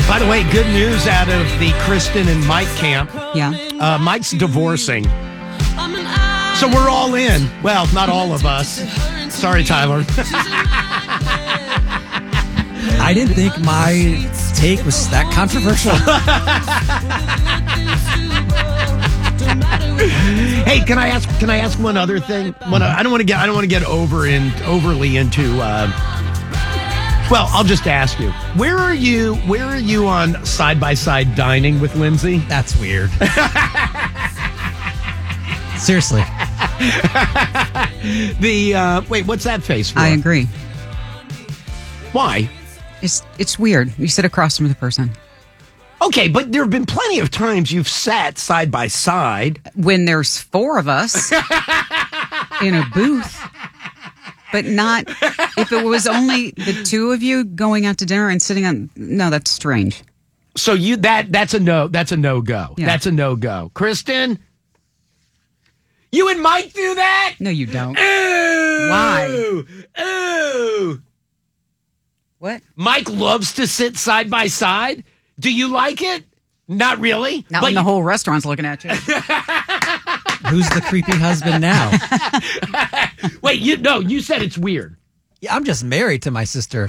By the way, good news out of the Kristen and Mike camp. Yeah. Mike's divorcing. So we're all in. Well, not all of us. Sorry, Tyler. I didn't think my take was that controversial. Hey, can I ask one other thing? I don't want to get overly into. Well, I'll just ask you. Where are you on side-by-side dining with Lindsay? That's weird. Seriously. Wait, what's that face for? I agree. Why? It's weird. You sit across from the person. Okay, but there have been plenty of times you've sat side by side. When there's four of us in a booth, but not if it was only the two of you going out to dinner and sitting on. No, that's strange. So that's a no. That's a no go. Yeah. That's a no go. Kristen, you and Mike do that? No, you don't. Ooh, Why? Ooh. What? Mike loves to sit side by side. Do you like it? Not really. Not when the whole restaurant's looking at you. Who's the creepy husband now? Wait, you said it's weird. Yeah, I'm just married to my sister.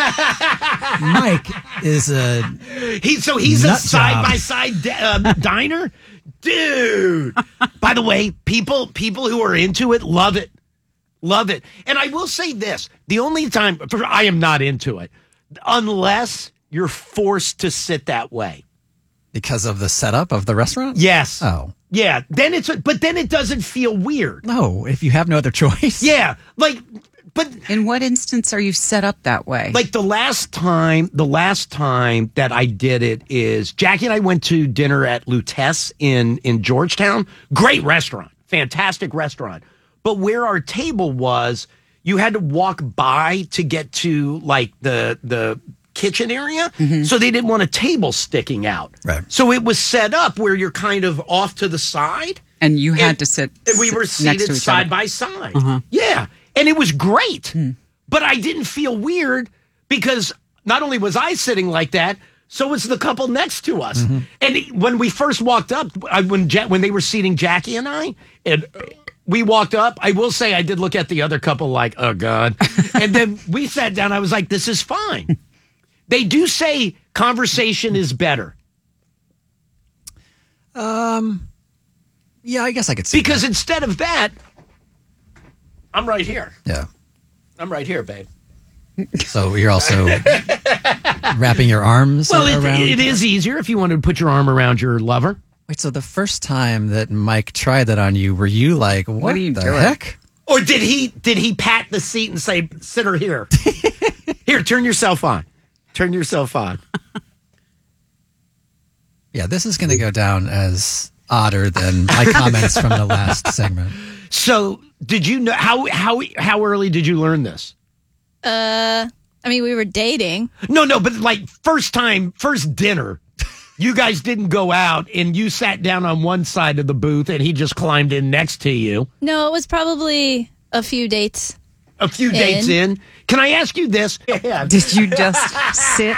Mike is He's a nut side job. by side diner, dude. By the way, people who are into it love it. Love it. And I will say this, the only time I am not into it, unless you're forced to sit that way. because of the setup of the restaurant? Yes. Oh. Yeah. Then but then it doesn't feel weird. No, if you have no other choice. Yeah. But in what instance are you set up that way? Like the last time that I did it is Jackie and I went to dinner at Lutece in Georgetown. Great restaurant. Fantastic restaurant. But where our table was, you had to walk by to get to like the kitchen area. Mm-hmm. So they didn't want a table sticking out. Right. So it was set up where you're kind of off to the side. And you had to sit we were seated side by side. Uh-huh. Yeah. And it was great. But I didn't feel weird because not only was I sitting like that, so was the couple next to us. Mm-hmm. And when we first walked up, when they were seating Jackie and I, and we walked up, I will say I did look at the other couple like, oh, God. And then we sat down. I was like, this is fine. They do say conversation is better. Yeah, I guess I could see because that. Instead of that, I'm right here. Yeah. I'm right here, babe. So you're also wrapping your arms around? It is easier if you want to put your arm around your lover. Wait, so the first time that Mike tried that on you, were you like, what are you the doing? heck? Or did he pat the seat and say, sit her here? Here, turn yourself on. Turn yourself on. Yeah, this is going to go down as odder than my comments from the last segment. So, did you know how early did you learn this? I mean, we were dating. No, but like first dinner, you guys didn't go out and you sat down on one side of the booth and he just climbed in next to you. No, it was probably a few dates. A few dates in. Can I ask you this? Yeah. Did you just sit?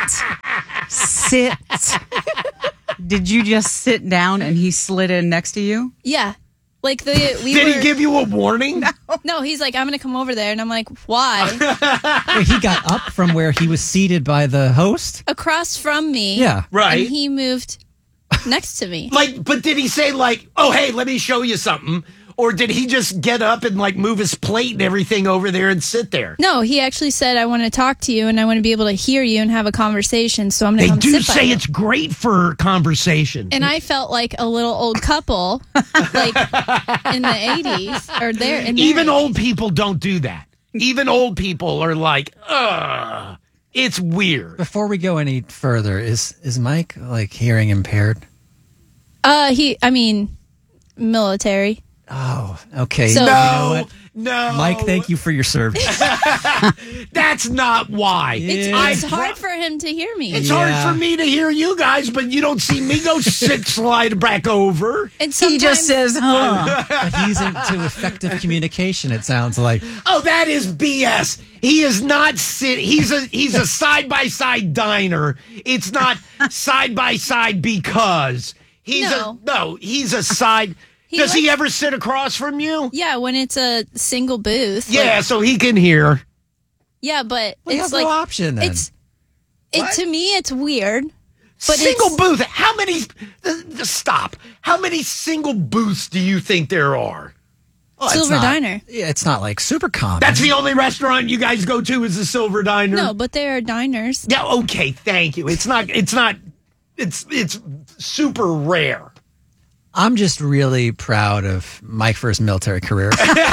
Did you just sit down and he slid in next to you? Yeah. Like Did he give you a warning? No, he's like, I'm going to come over there. And I'm like, why? Wait, he got up from where he was seated by the host? Across from me. Yeah. Right. And he moved next to me. But did he say like, oh, hey, let me show you something? Or did he just get up and like move his plate and everything over there and sit there? No, he actually said, I want to talk to you and I want to be able to hear you and have a conversation. So I'm going to come sit by you. They do say it's great for conversation. And I felt like a little old couple, like in the 80s or there. Even old people don't do that. Even old people are like, ugh, it's weird. Before we go any further, is Mike like hearing impaired? Military. Oh, okay. So- You know what? No, Mike, thank you for your service. That's not why. It's hard for him to hear me. It's Yeah. hard for me to hear you guys, but you don't see me go slide back over. And He sometimes just says, huh. But he's into effective communication, it sounds like. Oh, that is BS. He is not sitting. He's a side by side diner. It's not side by side because he's he's a side. Does he ever sit across from you? yeah, when it's a single booth. Yeah, so he can hear. Yeah, but Well, you it's have like no option then. to me it's weird. But Single booth. How many? Stop. How many single booths do you think there are? Well, it's Silver not- Diner. Yeah, it's not like super common. That's the only restaurant you guys go to is the Silver Diner. No, but there are diners. Yeah. Okay. Thank you. It's not. It's super rare. I'm just really proud of Mike for his military career.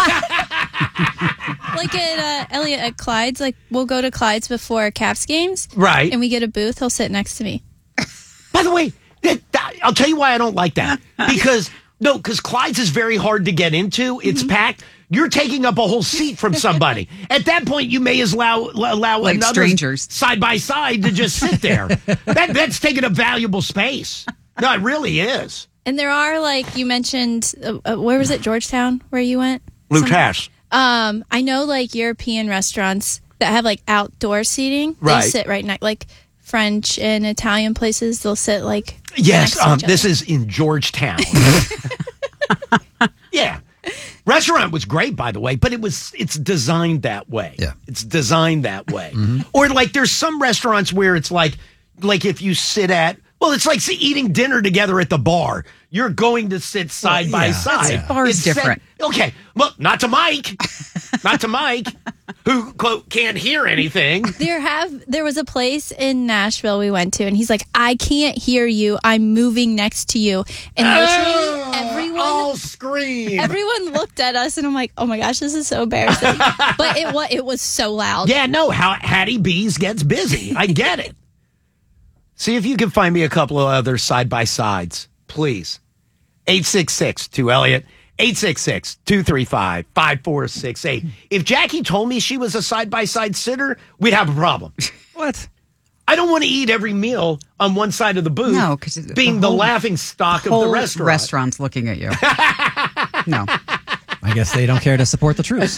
Like at Elliot at Clyde's, like we'll go to Clyde's before Caps games. Right. And we get a booth, he'll sit next to me. By the way, I'll tell you why I don't like that. Because Clyde's is very hard to get into. It's packed. You're taking up a whole seat from somebody. At that point, you may as allow Like another strangers. side by side to just sit there. That's taking up valuable space. No, it really is. And there are, like you mentioned, where was it, Georgetown, where you went? Lukash. I know like European restaurants that have like outdoor seating. Right. They sit right next, like French and Italian places, they'll sit like Yes, next to each this other. is in Georgetown. Yeah. Restaurant was great, by the way, but it's designed that way. Yeah. It's designed that way. Or like there's some restaurants where it's like if you sit at, well, it's like eating dinner together at the bar. You're going to sit side by yeah, side. yeah. Bar is It's set- different. Okay. Well, not to Mike. Not to Mike, who, quote, can't hear anything. There was a place in Nashville we went to, and he's like, I can't hear you. I'm moving next to you. And literally I'll scream. everyone looked at us, and I'm like, oh my gosh, this is so embarrassing. But it was so loud. Yeah, no, how Hattie B's gets busy. I get it. See if you can find me a couple of other side-by-sides, please. 866-2-ELLIOT, 866-235-5468. If Jackie told me she was a side-by-side sitter, we'd have a problem. What? I don't want to eat every meal on one side of the booth, No, 'cause being the laughing stock of the Whole restaurant. restaurant's looking at you. No. I guess they don't care to support the troops.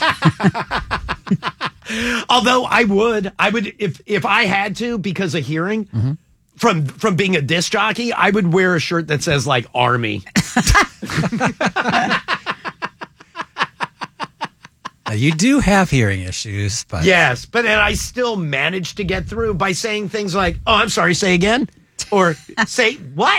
Although I would if I had to because of hearing from being a disc jockey, I would wear a shirt that says like Army. Now, you do have hearing issues, but Yes, but and I still managed to get through by saying things like, "Oh, I'm sorry, say again," or "Say what?"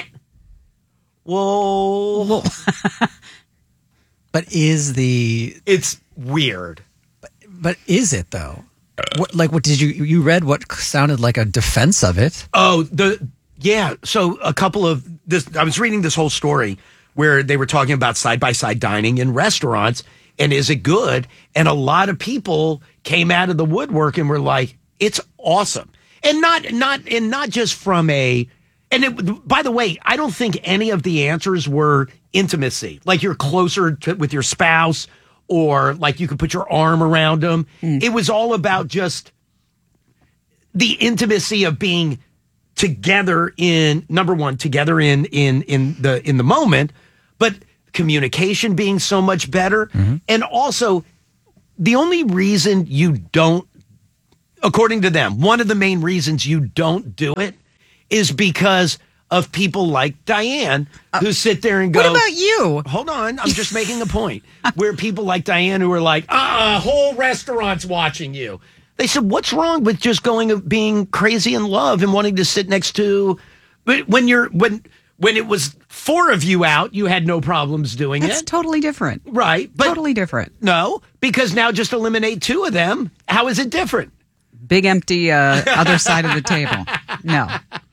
Whoa, but it's weird. but is it though? What did you read what sounded like a defense of it? Oh, so a couple of this. I was reading this whole story where they were talking about side by side dining in restaurants, and is it good? And a lot of people came out of the woodwork and were like, "It's awesome," and not just from a. And by the way, I don't think any of the answers were intimacy, like you're closer with your spouse, or like you could put your arm around them. It was all about just the intimacy of being together in number one, together in the moment, but communication being so much better. And also the only reason you don't, according to them, one of the main reasons you don't do it is because of people like Diane who sit there and go, What about you? hold on, I'm just making a point. Where people like Diane who are like, whole restaurant's watching you. They said, what's wrong with just being crazy in love and wanting to sit next to, but when it was four of you out, you had no problems doing That's it. totally different. Right. But Totally different. no, because now just eliminate two of them. How is it different? Big empty other side of the table. No.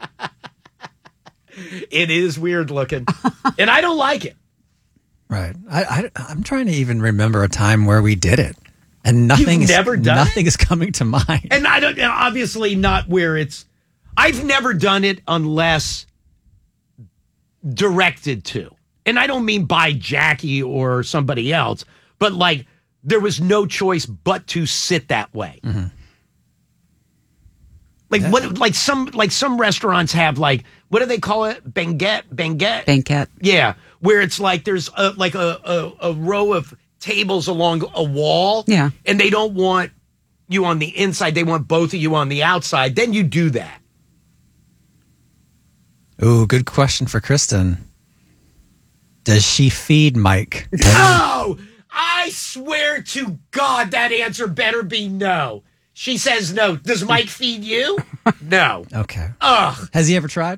It is weird looking. And I don't like it. Right. I'm trying to even remember a time where we did it, and nothing is coming to mind. And I don't, obviously not where I've never done it unless directed to. and I don't mean by Jackie or somebody else, but like there was no choice but to sit that way. Mm-hmm. Like what? Like some restaurants have like, what do they call it? Banquette. Yeah, where it's like there's a row of tables along a wall. Yeah, and they don't want you on the inside; they want both of you on the outside. Then you do that. Ooh, good question for Kristen. Does she feed Mike? No, I swear to God, that answer better be no. She says no. Does Mike feed you? No. Okay. Ugh. Has he ever tried?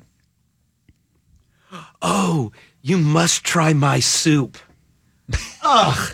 Oh, you must try my soup. Ugh.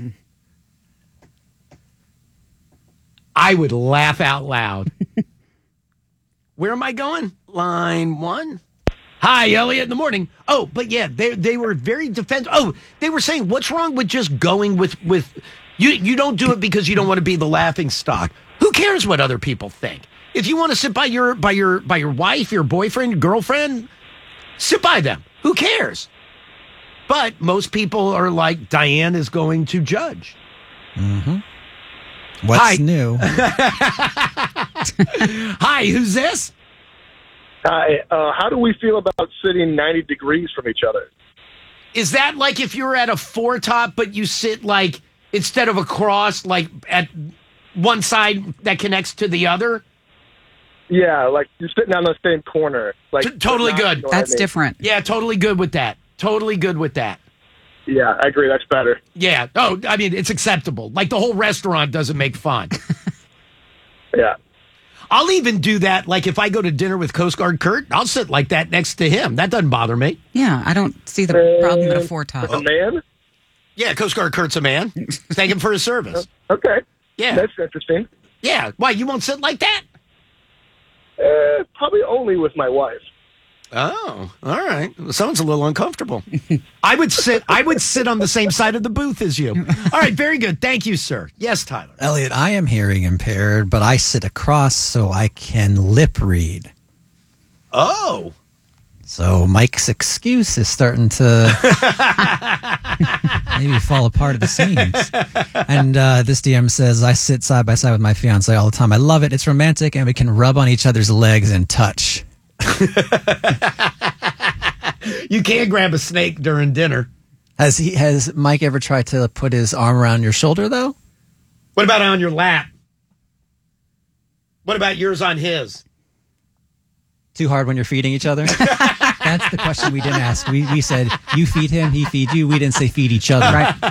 I would laugh out loud. Where am I going? Line 1. Hi, Elliot, in the morning. Oh, but yeah, they were very defensive. Oh, they were saying, what's wrong with just going with you don't do it because you don't want to be the laughing stock. Who cares what other people think? If you want to sit by your wife, your boyfriend, your girlfriend, sit by them. Who cares? But most people are like, Diane is going to judge. Mm-hmm. What's new? Hi, who's this? Hi. How do we feel about sitting 90 degrees from each other? Is that like if you're at a four-top, but you sit like, instead of across, like at one side that connects to the other? Yeah, like you're sitting on the same corner. Like totally good. That's different. Yeah, totally good with that. Totally good with that. Yeah, I agree. That's better. Yeah. Oh, I mean, it's acceptable. Like the whole restaurant doesn't make fun. Yeah. I'll even do that. Like if I go to dinner with Coast Guard Kurt, I'll sit like that next to him. That doesn't bother me. Yeah, I don't see the problem with a four-top. A man? Yeah, Coast Guard Kurt's a man. Thank him for his service. Okay. Yeah. That's interesting. Yeah. Why, you won't sit like that? Probably only with my wife. Oh, all right. Sounds a little uncomfortable. I would sit on the same side of the booth as you. All right, very good. Thank you, sir. Yes, Tyler. Elliot, I am hearing impaired, but I sit across so I can lip read. Oh. So Mike's excuse is starting to maybe fall apart at the seams. And this DM says, I sit side by side with my fiance all the time. I love it. It's romantic, and we can rub on each other's legs and touch. You can't grab a snake during dinner. Has Mike ever tried to put his arm around your shoulder, though? What about on your lap? What about yours on his? Too hard when you're feeding each other? That's the question we didn't ask. We said, you feed him, he feeds you. We didn't say feed each other.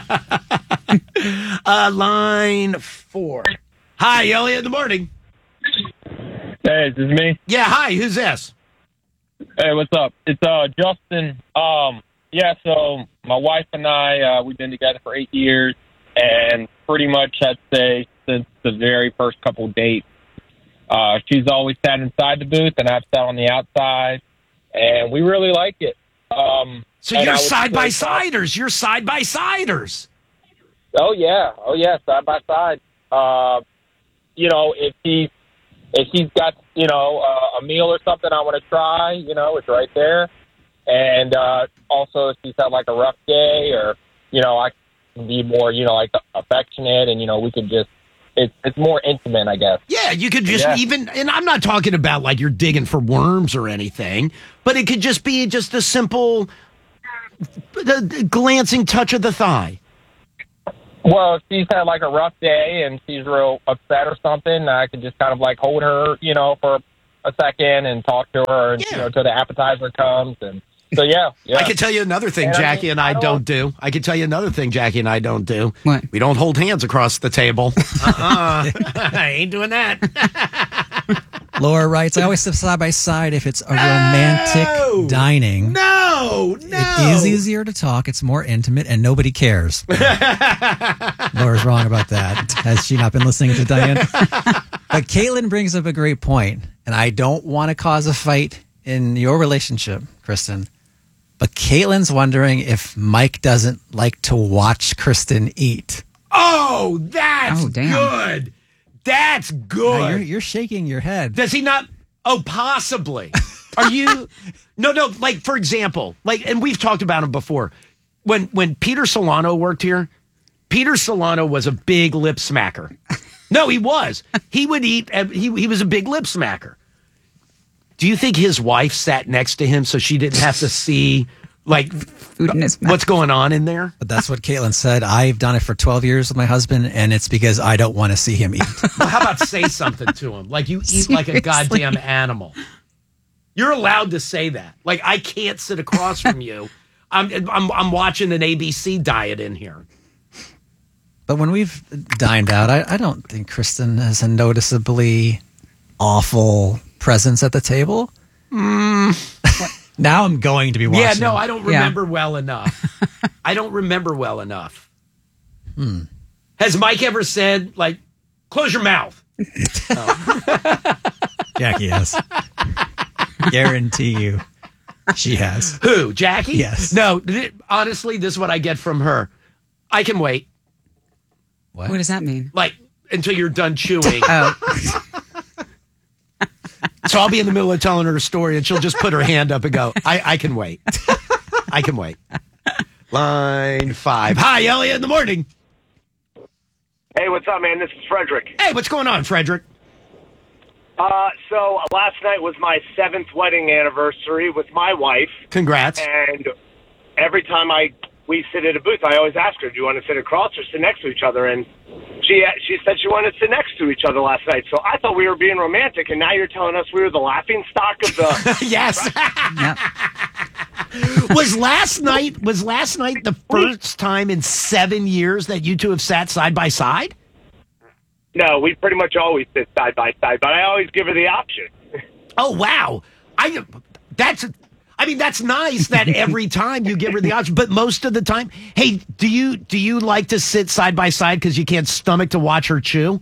Right? Line 4. Hi, Elliot, in the morning. Hey, is this me? Yeah, hi, who's this? Hey, what's up? It's Justin. Yeah, so my wife and I, we've been together for 8 years, and pretty much, I'd say, since the very first couple dates, she's always sat inside the booth, and I've sat on the outside, and we really like it. So you're side-by-siders. You're side-by-siders. Oh, yeah, side by side. You know, if he's got, you know, a meal or something I want to try, you know, it's right there. And also if he's had like a rough day, or, you know, I can be more, you know, like affectionate, and, you know, we could just, it's more intimate, I guess. Yeah, you could just even, and I'm not talking about like you're digging for worms or anything, but it could just be just a simple the glancing touch of the thigh. Well, if she's had like a rough day and she's real upset or something, I could just kind of like hold her, you know, for a second and talk to her, and, you know, till the appetizer comes. And so, yeah. I can tell you another thing Jackie and I don't do. I can tell you another thing Jackie and I don't do. What? We don't hold hands across the table. I ain't doing that. Laura writes, I always sit side by side if it's a romantic dining. No. It is easier to talk. It's more intimate, and nobody cares. Laura's wrong about that. Has she not been listening to Diane? But Caitlin brings up a great point, and I don't want to cause a fight in your relationship, Kristen. But Caitlin's wondering if Mike doesn't like to watch Kristen eat. Oh, that's damn. good. That's good. Now you're shaking your head. Does he not? Oh, possibly. Are you? No. Like, for example, like, and we've talked about him before. when Peter Solano worked here, Peter Solano was a big lip smacker. No, he was. He would eat. He was a big lip smacker. Do you think his wife sat next to him so she didn't have to see like Food in his mouth. what's going on in there? But that's what Caitlin said. I've done it for 12 years with my husband, and it's because I don't want to see him eat. Well, how about say something to him? Like you eat like a Seriously. goddamn animal. You're allowed to say that. Like I can't sit across from you. I'm watching an ABC diet in here. But when we've dined out, I don't think Kristen has a noticeably awful presence at the table. Now I'm going to be watching. Yeah, no, I don't Yeah. remember well enough. I don't remember well enough. Has Mike ever said, like, close your mouth? Jackie has. Guarantee you. She has. Who, Jackie? Yes. No, honestly, this is what I get from her. I can wait, What? What does that mean? like, until you're done chewing. Oh, So I'll be in the middle of telling her a story, and she'll just put her hand up and go, I can wait. I can wait. Line 5. Hi, Elliot, in the morning. Hey, what's up, man? This is Frederick. Hey, what's going on, Frederick? So last night was my 7th wedding anniversary with my wife, Congrats. and every time we sit at a booth, I always ask her, do you want to sit across or sit next to each other? And she said she wanted to sit next to each other last night. So I thought we were being romantic, and now you're telling us we were the laughing stock of the... Yes. yep. Was last night the first time in 7 years that you two have sat side by side? No, we pretty much always sit side by side, but I always give her the option. Oh wow. That's nice that every time you give her the option, but most of the time, hey, do you like to sit side by side because you can't stomach to watch her chew?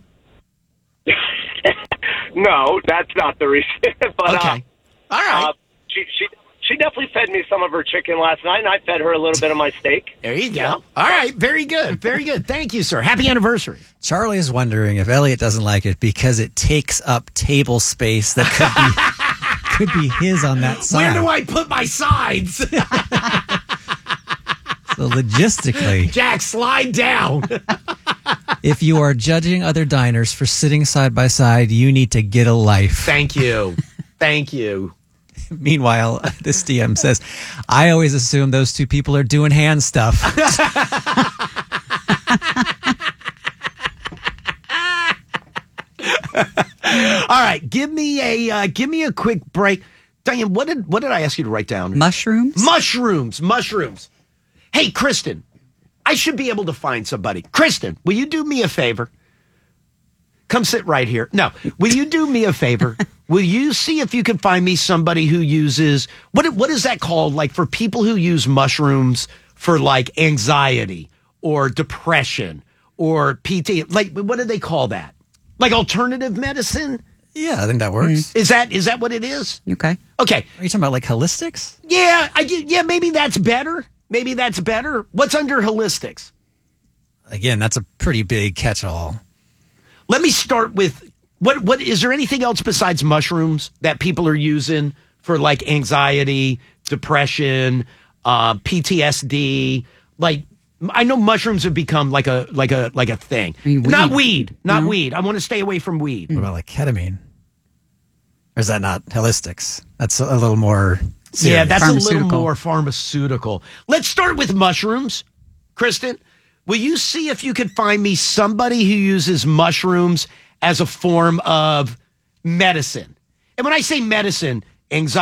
No, that's not the reason. But Okay. All right. she definitely fed me some of her chicken last night, and I fed her a little bit of my steak. There you go. All right. Very good. Very good. Thank you, sir. Happy anniversary. Charlie is wondering if Elliot doesn't like it because it takes up table space that could be his on that side. Where do I put my sides? So logistically, Jack, slide down. if you are judging other diners for sitting side by side, you need to get a life. Thank you. Thank you. Meanwhile, this DM says, I always assume those two people are doing hand stuff. All right, give me a quick break. Diane, what did I ask you to write down? Mushrooms? Mushrooms. Hey, Kristen, I should be able to find somebody. Kristen, will you do me a favor? Come sit right here. No, will you do me a favor? Will you see if you can find me somebody who uses what is that called? Like for people who use mushrooms for like anxiety or depression or PT. Like what do they call that? Like alternative medicine? Yeah, I think that works. Is that what it is? Okay. Okay. Are you talking about like holistics? Yeah, maybe that's better. Maybe that's better. What's under holistics? Again, that's a pretty big catch-all. Let me start with what is there anything else besides mushrooms that people are using for like anxiety, depression, PTSD? Like I know mushrooms have become like a thing. I mean, Not weed. weed. I want to stay away from weed. What about like ketamine? Or is that not holistics? That's a little more serious. Yeah, that's a little Pharmaceutical. more pharmaceutical. Let's start with mushrooms. Kristen, will you see if you could find me somebody who uses mushrooms as a form of medicine? And when I say medicine, anxiety.